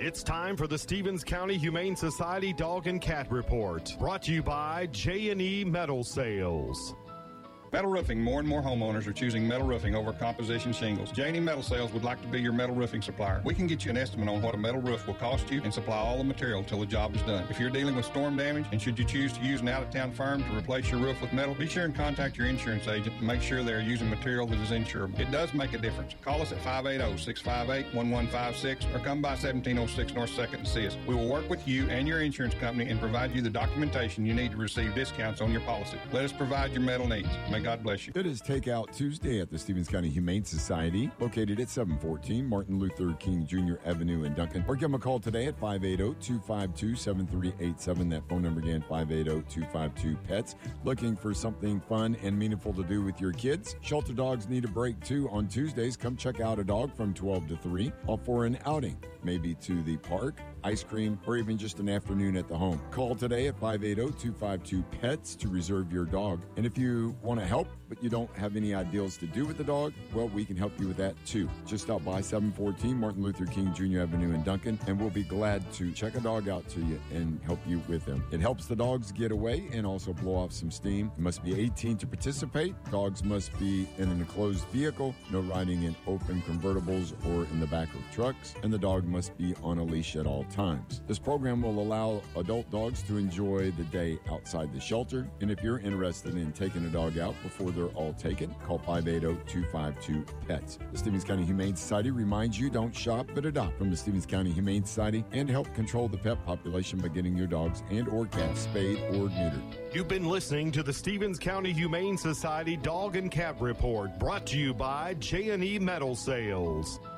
It's time for the Stevens County Humane Society Dog and Cat Report, brought to you by J&E Metal Sales. Metal roofing. More and more homeowners are choosing metal roofing over composition shingles. J&E Metal Sales would like to be your metal roofing supplier. We can get you an estimate on what a metal roof will cost you and supply all the material until the job is done. If you're dealing with storm damage and should you choose to use an out-of-town firm to replace your roof with metal, be sure and contact your insurance agent and make sure they are using material that is insurable. It does make a difference. Call us at 580-658-1156 or come by 1706 North 2nd and see us. We will work with you and your insurance company and provide you the documentation you need to receive discounts on your policy. Let us provide your metal needs. May God bless you. It is Takeout Tuesday at the Stevens County Humane Society, located at 714 Martin Luther King Jr. Avenue in Duncan. Or give them a call today at 580-252-7387. That phone number again, 580-252-PETS. Looking for something fun and meaningful to do with your kids? Shelter dogs need a break too. On Tuesdays, come check out a dog from 12 to 3, all for an outing, maybe to the park, ice cream, or even just an afternoon at the home. Call today at 580-252-PETS to reserve your dog. And if you want to help, but you don't have any ideas to do with the dog, well, we can help you with that too. Just stop by 714 Martin Luther King Jr. Avenue in Duncan, and we'll be glad to check a dog out to you and help you with them. It helps the dogs get away and also blow off some steam. You must be 18 to participate. Dogs must be in an enclosed vehicle, no riding in open convertibles or in the back of trucks, and the dog must be on a leash at all times. This program will allow adult dogs to enjoy the day outside the shelter, and if you're interested in taking a dog out before they're all taken, call 580-252-PETS. The Stevens County Humane Society reminds you, don't shop but adopt from the Stevens County Humane Society, and help control the pet population by getting your dogs and or cats spayed or neutered. You've been listening to the Stevens County Humane Society Dog and Cat Report, brought to you by J&E Metal Sales.